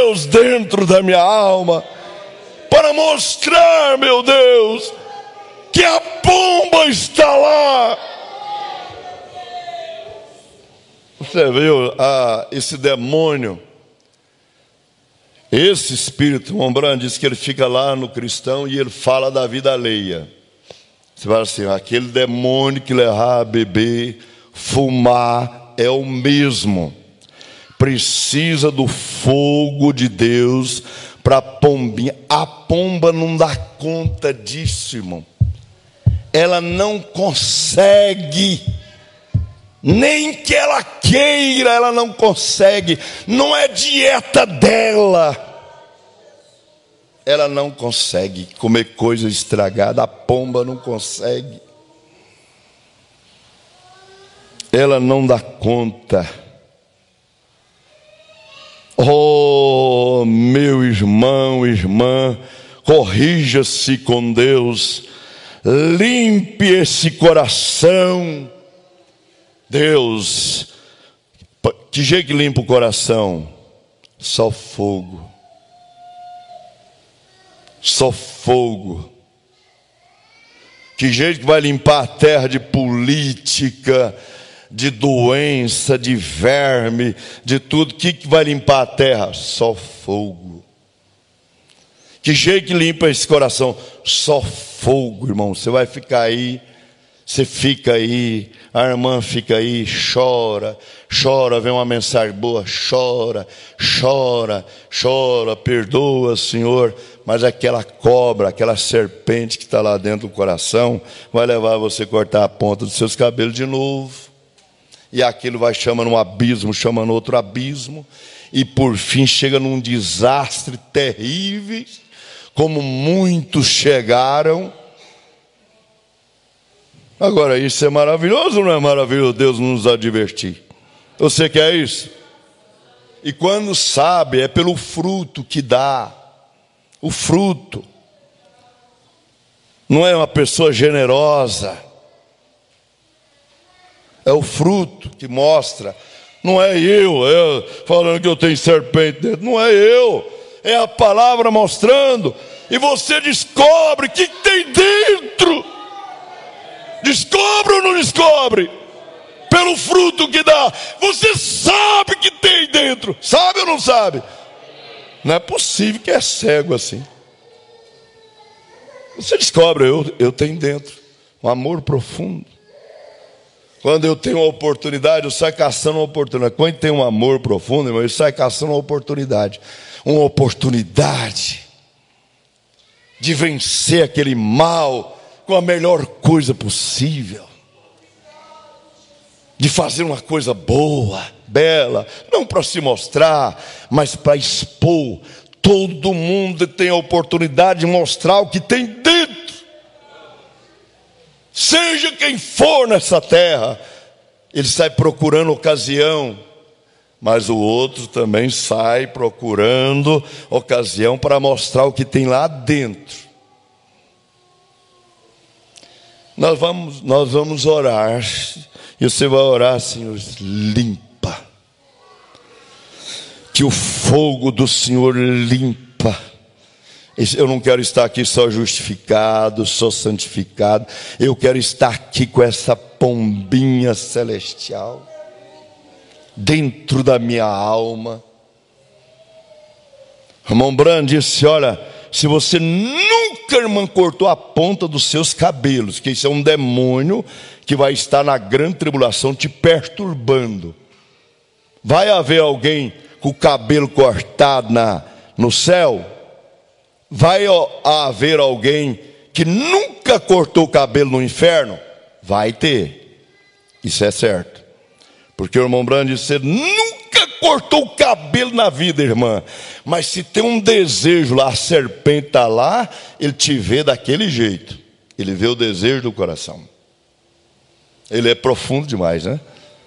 Deus dentro da minha alma, para mostrar, meu Deus, que a pomba está lá. Você viu esse demônio, esse espírito, o Mombrand diz que ele fica lá no cristão e ele fala da vida alheia. Você fala assim, aquele demônio que levar a beber, fumar, é o mesmo. Precisa do fogo de Deus para a pombinha. A pomba não dá conta disso, irmão. Ela não consegue, nem que ela queira, ela não consegue. Não é dieta dela. Ela não consegue comer coisa estragada. A pomba não consegue. Ela não dá conta. Oh, meu irmão, irmã, corrija-se com Deus. Limpe esse coração. Deus, que jeito que limpa o coração? Só fogo. Só fogo. Que jeito que vai limpar a terra de política, de doença, de verme, de tudo? O que vai limpar a terra? Só fogo. Que jeito que limpa esse coração? Só fogo, irmão. Você vai ficar aí, você fica aí, a irmã fica aí, chora, chora, vem uma mensagem boa, chora, chora, chora, perdoa, Senhor. Mas aquela cobra, aquela serpente que está lá dentro do coração, vai levar você a cortar a ponta dos seus cabelos de novo. E aquilo vai chamando um abismo, chamando outro abismo. E por fim chega num desastre terrível, como muitos chegaram. Agora, isso é maravilhoso ou não é maravilhoso? Deus nos advertir. Você quer isso? E quando sabe, é pelo fruto que dá. O fruto. Não é uma pessoa generosa. É o fruto que mostra. Não é eu falando que eu tenho serpente dentro. Não é eu. É a palavra mostrando. E você descobre o que tem dentro. Descobre ou não descobre? Pelo fruto que dá. Você sabe que tem dentro. Sabe ou não sabe? Não é possível que é cego assim. Você descobre, eu tenho dentro um amor profundo. Quando eu tenho uma oportunidade, eu saio caçando uma oportunidade. Quando tem um amor profundo, irmão, eu saio caçando uma oportunidade. Uma oportunidade de vencer aquele mal com a melhor coisa possível. De fazer uma coisa boa, bela, não para se mostrar, mas para expor. Todo mundo tem a oportunidade de mostrar o que tem dentro. Seja quem for nessa terra, ele sai procurando ocasião, mas o outro também sai procurando ocasião para mostrar o que tem lá dentro. Nós vamos orar. E você vai orar, Senhor, limpa. Que o fogo do Senhor limpa. Eu não quero estar aqui só justificado, só santificado. Eu quero estar aqui com essa pombinha celestial dentro da minha alma. Irmão Brand disse, olha, se você nunca, irmã, cortou a ponta dos seus cabelos, que isso é um demônio que vai estar na grande tribulação te perturbando. Vai haver alguém com o cabelo cortado no céu? Vai haver alguém que nunca cortou o cabelo no inferno? Vai ter. Isso é certo. Porque o irmão Brand disse, você nunca cortou o cabelo na vida, irmã. Mas se tem um desejo lá, a serpente está lá, ele te vê daquele jeito. Ele vê o desejo do coração. Ele é profundo demais, né?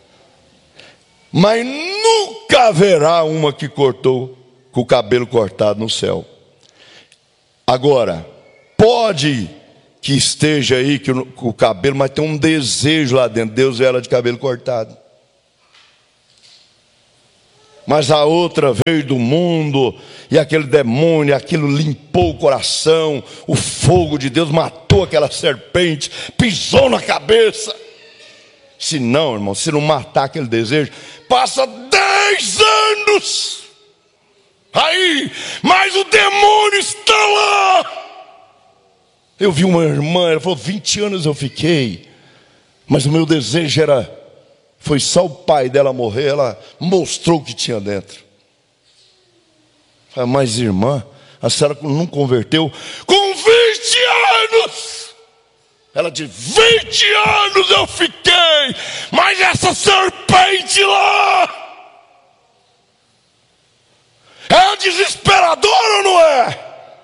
Mas nunca haverá uma que cortou com o cabelo cortado no céu. Agora, pode que esteja aí com o cabelo, mas tem um desejo lá dentro. Deus vê ela de cabelo cortado. Mas a outra veio do mundo, e aquele demônio, aquilo limpou o coração, o fogo de Deus matou aquela serpente, pisou na cabeça. Se não, irmão, se não matar aquele desejo, passa 10 anos, aí, mas o demônio está lá. Eu vi uma irmã, ela falou, 20 anos eu fiquei, mas o meu desejo foi só o pai dela morrer, ela mostrou o que tinha dentro. Eu falei, mas irmã, a senhora não converteu com 20 anos. Ela disse, 20 anos eu fiquei, mas essa serpente lá é desesperadora ou não é?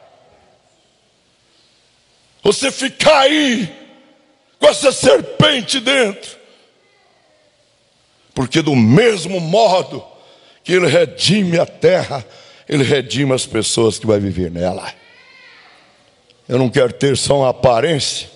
Você ficar aí com essa serpente dentro. Porque do mesmo modo que Ele redime a terra, Ele redime as pessoas que vão viver nela. Eu não quero ter só uma aparência.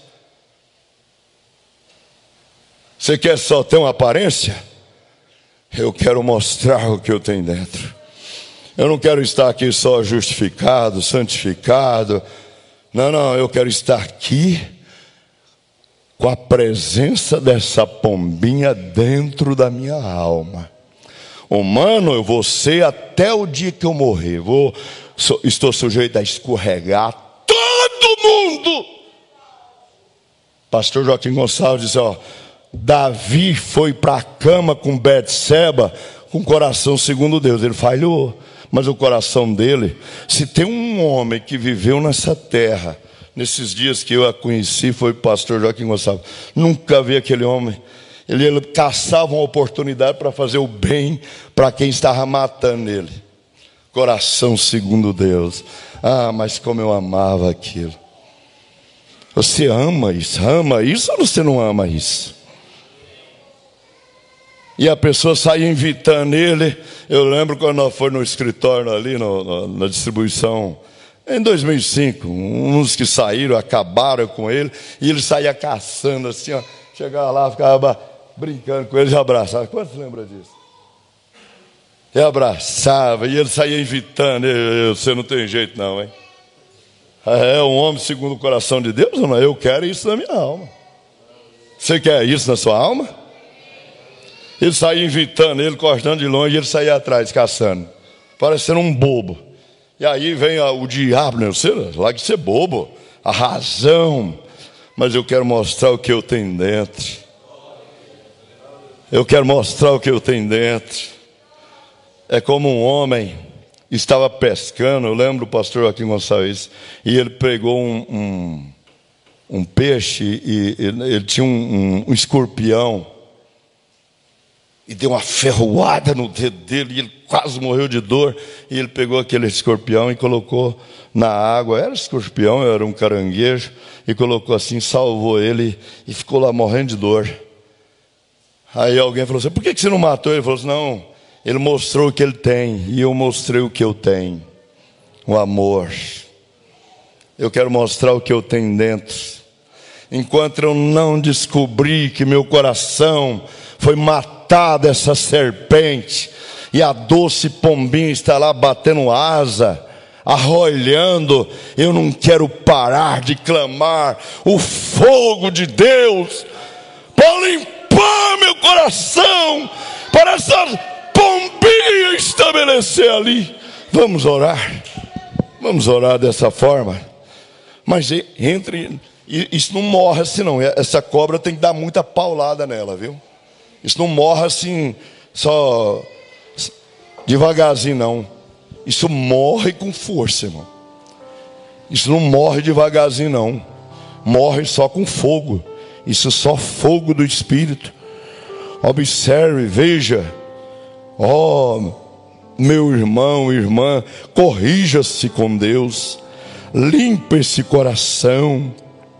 Você quer só ter uma aparência? Eu quero mostrar o que eu tenho dentro. Eu não quero estar aqui só justificado, santificado. Não, eu quero estar aqui com a presença dessa pombinha dentro da minha alma. Humano, eu vou ser até o dia que eu morrer. Estou sujeito a escorregar todo mundo. Pastor Joaquim Gonçalves disse, Davi foi para a cama com Betseba com o coração segundo Deus. Ele falhou, mas o coração dele, se tem um homem que viveu nessa terra, nesses dias que eu a conheci, foi o pastor Joaquim Gonçalves. Nunca vi aquele homem. Ele caçava uma oportunidade para fazer o bem para quem estava matando ele. Coração segundo Deus. Ah, mas como eu amava aquilo. Você ama isso ou você não ama isso? E a pessoa saía invitando ele. Eu lembro quando nós fomos no escritório ali, na distribuição, em 2005, uns que saíram, acabaram com ele, e ele saía caçando assim, chegava lá, ficava brincando com ele e abraçava. Quantos lembram disso? E abraçava, e ele saía invitando. Você não tem jeito não, hein? É um homem segundo o coração de Deus ou não? Eu quero isso na minha alma. Você quer isso na sua alma? Ele saía invitando, ele cortando de longe, e ele saía atrás, caçando, parecendo um bobo. E aí vem o diabo, né? Você lá que ser bobo, a razão. Mas eu quero mostrar o que eu tenho dentro. Eu quero mostrar o que eu tenho dentro. É como um homem estava pescando, eu lembro do pastor Joaquim Gonçalves, e ele pegou um peixe, e ele tinha um escorpião, e deu uma ferroada no dedo dele, e ele quase morreu de dor. E ele pegou aquele escorpião e colocou na água. Era escorpião, era um caranguejo. E colocou assim, salvou ele, e ficou lá morrendo de dor. Aí alguém falou assim, por que você não matou? Ele falou assim, não, ele mostrou o que ele tem, e eu mostrei o que eu tenho. O amor. Eu quero mostrar o que eu tenho dentro. Enquanto eu não descobri que meu coração foi matado essa serpente, e a doce pombinha está lá batendo asa, arroilhando, eu não quero parar de clamar o fogo de Deus para limpar meu coração, para essa pombinha estabelecer ali. Vamos orar dessa forma. Mas isso não morre assim não. Essa cobra tem que dar muita paulada nela, viu? Isso não morre assim, só devagarzinho não. Isso morre com força, irmão. Isso não morre devagarzinho não. Morre só com fogo. Isso só fogo do Espírito. Observe, veja. Meu irmão, irmã, corrija-se com Deus. Limpe esse coração,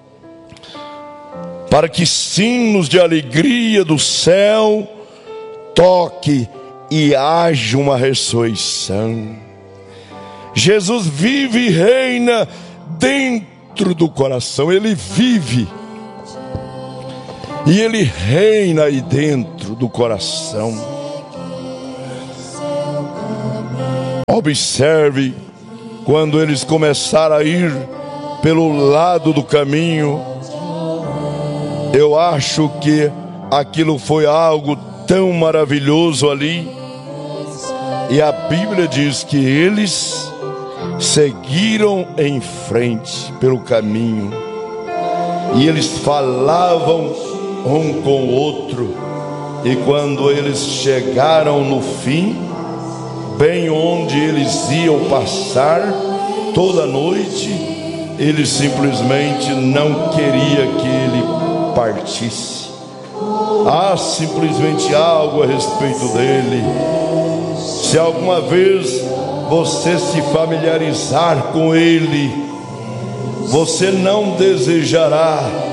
para que sinos de alegria do céu toque e haja uma ressurreição. Jesus vive e reina dentro do coração. Ele vive e Ele reina aí dentro do coração. Observe, quando eles começaram a ir pelo lado do caminho, eu acho que aquilo foi algo tão maravilhoso ali. E a Bíblia diz que eles seguiram em frente pelo caminho. E eles falavam um com o outro. E quando eles chegaram no fim, bem onde eles iam passar toda a noite, ele simplesmente não queria que ele partisse. Há simplesmente algo a respeito dele. Se alguma vez você se familiarizar com ele, você não desejará